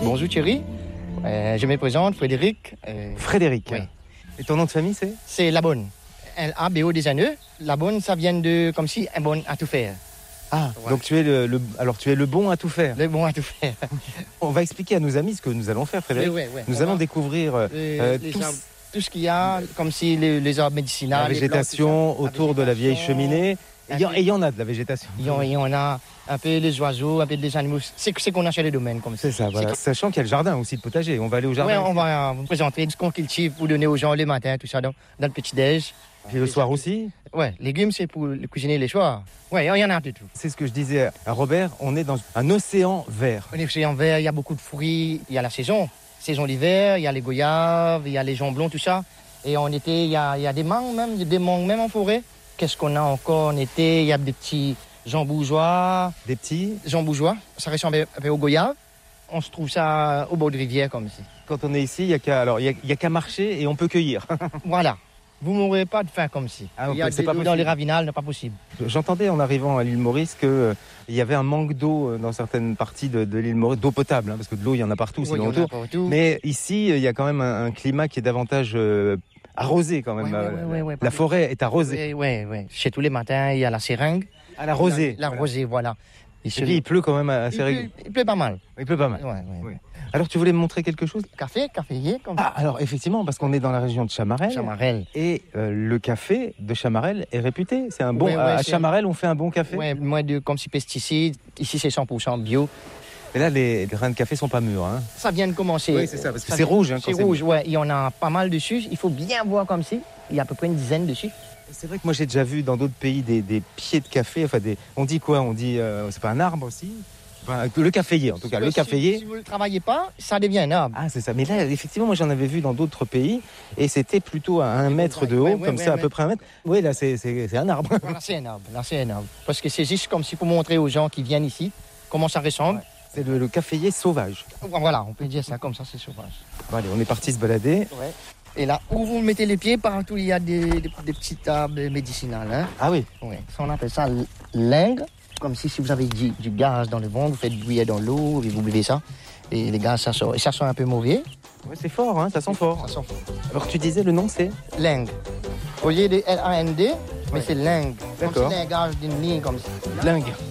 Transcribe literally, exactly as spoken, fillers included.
Bonjour Thierry, euh, je me présente, Frédéric. Euh, Frédéric. Oui. Et ton nom de famille c'est? C'est Labonne. L A B O des N E. Labonne, ça vient de comme si un bon à tout faire. Ah, ouais. Donc tu es le, le, alors tu es le bon à tout faire. Le bon à tout faire. On va expliquer à nos amis ce que nous allons faire, Frédéric. Oui, oui, oui. Nous On allons va... découvrir euh, les, les tous... arbres, tout ce qu'il y a, comme si les, les arbres médicinaux. La végétation plantes, autour la végétation, de la vieille cheminée. Et il y en a de la végétation. Il y, y en a un peu les oiseaux, un peu des animaux. C'est ce qu'on a chez les domaines comme ça. C'est ça, voilà. Sachant qu'il y a le jardin aussi, le potager. On va aller au jardin. Oui, on va vous présenter ce qu'on cultive pour donner aux gens le matin, tout ça, dans, dans le petit-déj. Puis le soir aussi? Ouais, légumes, c'est pour cuisiner les soirs. Ouais, il y en a de tout. C'est ce que je disais à Robert, on est dans un océan vert. Un océan vert, il y a beaucoup de fruits, il y a la saison. Saison d'hiver, il y a les goyaves, il y a les jambons, tout ça. Et en été, il y a, il y a des mangues même, des mangues même en forêt. Qu'est-ce qu'on a encore en été? Il y a des petits jambougeois. Des petits jambougeois, ça ressemble un peu aux goyaves. On se trouve ça au bord de rivière comme ici. Quand on est ici, il n'y a qu'à alors, il y a, il y a qu'à marcher et on peut cueillir. Voilà. Vous ne mourrez pas de faim comme si. Ah, il y a c'est de pas l'eau dans les ravinales, n'est pas possible. J'entendais en arrivant à l'île Maurice qu'il euh, y avait un manque d'eau dans certaines parties de, de l'île Maurice, d'eau potable, hein, parce que de l'eau, il y en a partout, oui, sinon autour. partout. Mais ici, il y a quand même un, un climat qui est davantage euh, arrosé quand même. Oui, oui, oui, oui, la, la forêt est arrosée. Oui, oui, oui. Chez tous les matins, il y a la seringue. À la rosée. La, la rosée, voilà. Et, et puis il pleut quand même assez régulièrement. Il pleut pas mal. Il pleut pas mal. Ouais, ouais, oui. Alors tu voulais me montrer quelque chose? Café, caféier. Comme ah, alors effectivement, parce qu'on est dans la région de Chamarel. Chamarel. Et euh, le café de Chamarel est réputé. C'est un bon. Ouais, ouais, à Chamarel, on fait un bon café. Oui, moins de comme si pesticides. Ici, c'est cent pour cent bio. Mais là, les grains de café sont pas mûrs. Hein. Ça vient de commencer. Oui, c'est ça, parce que c'est rouge. Hein, c'est rouge, ouais. Il y en a pas mal dessus. Il faut bien voir comme si. Il y a à peu près une dizaine dessus. C'est vrai que moi, j'ai déjà vu dans d'autres pays des, des pieds de café. Enfin, des... on dit quoi? On dit, euh, c'est pas un arbre aussi? Enfin, le caféier, en tout cas. Si, le caféier. Si vous ne le travaillez pas, ça devient un arbre. Ah, c'est ça. Mais là, effectivement, moi, j'en avais vu dans d'autres pays. Et c'était plutôt à un mètre de haut, ouais, comme ouais, ça, ouais. à peu près un mètre. Oui, là, c'est, c'est, c'est un arbre. Voilà, c'est un arbre. Là, c'est un arbre. Parce que c'est juste comme si pour montrer aux gens qui viennent ici comment ça ressemble. Ouais. C'est le, le caféier sauvage. Voilà, on peut dire ça comme ça, c'est sauvage. Bon, allez, on est parti se balader. Ouais. Et là, où vous mettez les pieds, partout, il y a des, des, des petites arbres médicinales. Hein. Ah oui? Oui. Ça, on appelle ça l'ingre. Comme si, si vous avez du, du gaz dans le ventre, vous faites bouillir dans l'eau et vous buvez ça. Et les gaz, ça sort. Et ça sent un peu mauvais. Oui, c'est fort, hein, ça sent fort. Ça sent fort. Alors, tu disais, le nom, c'est? L'ingre. Au lieu de L A N D, mais ouais. C'est l'ingre. D'accord. Comme si l'ingage d'une ligne comme ça. L'ingre.